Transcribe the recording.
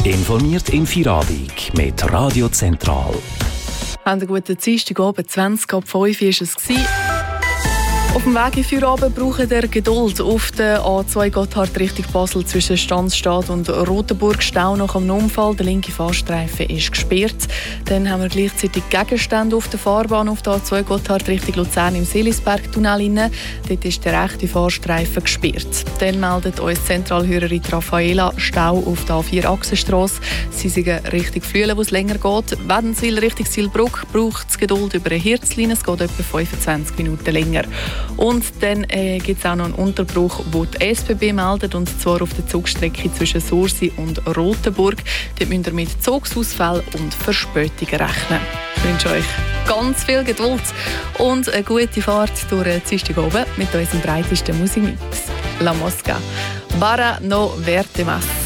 Informiert im Feierabend mit Radio Zentral. Einen guten Dienstagabend, 20 ab 5 war es. Auf dem Weg in Feierabend braucht ihr Geduld. Auf der A2 Gotthard Richtung Basel zwischen Stanzstadt und Rotenburg Stau nach einem Unfall. Der linke Fahrstreifen ist gesperrt. Dann haben wir gleichzeitig Gegenstände auf der Fahrbahn auf der A2 Gotthard Richtung Luzern im Seelisberg-Tunnel. Dort ist der rechte Fahrstreifen gesperrt. Dann meldet uns Zentralhörerin Raffaela Stau auf der A4-Achsenstrasse. Sie sind Richtung Flüelen, wo es länger geht. Wädenswil Richtung Silbruck braucht es Geduld über eine Hirzlinie. Es geht etwa 25 Minuten länger. Und dann gibt es auch noch einen Unterbruch, den die SBB meldet, und zwar auf der Zugstrecke zwischen Sursi und Rotenburg. Dort müsst ihr mit Zugsausfällen und Verspätungen rechnen. Ich wünsche euch ganz viel Geduld und eine gute Fahrt durch den Dienstagabend mit unserem breitesten Musikmix. La Mosca. Para no verte más.